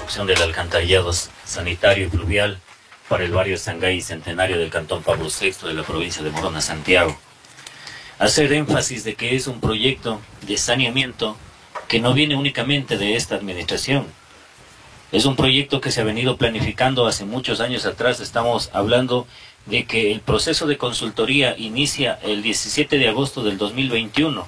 construcción del alcantarillado sanitario y pluvial para el barrio Sangay Centenario del Cantón Pablo VI de la provincia de Morona, Santiago. Hacer énfasis de que es un proyecto de saneamiento que no viene únicamente de esta administración. Es un proyecto que se ha venido planificando hace muchos años atrás. Estamos hablando de que el proceso de consultoría inicia el 17 de agosto del 2021,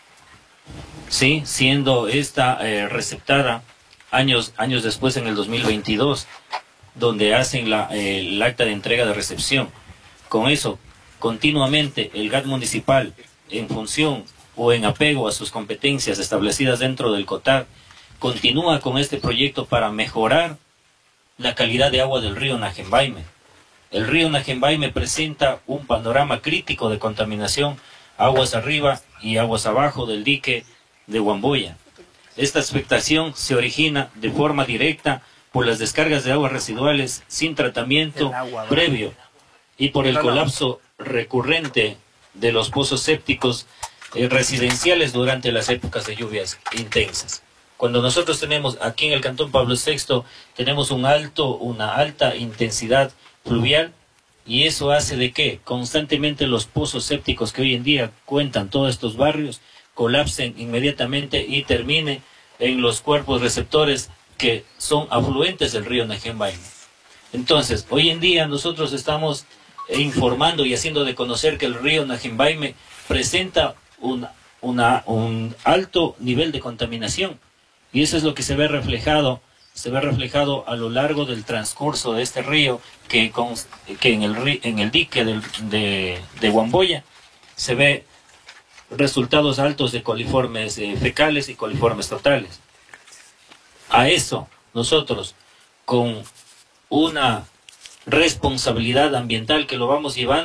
¿sí? Siendo esta receptada años después en el 2022, donde hacen el acta de entrega de recepción. Con eso, continuamente el GAT municipal, en función o en apego a sus competencias establecidas dentro del COTAD, continúa con este proyecto para mejorar la calidad de agua del río Najembaime. El río Najembaime presenta un panorama crítico de contaminación, aguas arriba y aguas abajo del dique de Huamboya. Esta afectación se origina de forma directa por las descargas de aguas residuales sin tratamiento previo y por el colapso recurrente de los pozos sépticos residenciales durante las épocas de lluvias intensas. Cuando nosotros tenemos aquí en el Cantón Pablo VI, tenemos una alta intensidad fluvial, y eso hace de que constantemente los pozos sépticos que hoy en día cuentan todos estos barrios colapsen inmediatamente y termine en los cuerpos receptores que son afluentes del río Najembaime. Entonces, hoy en día nosotros estamos informando y haciendo de conocer que el río Najembaime presenta un alto nivel de contaminación, y eso es lo que se ve reflejado a lo largo del transcurso de este río, que en el dique de Huamboya se ve resultados altos de coliformes fecales y coliformes totales. A eso nosotros, con una responsabilidad ambiental que lo vamos llevando,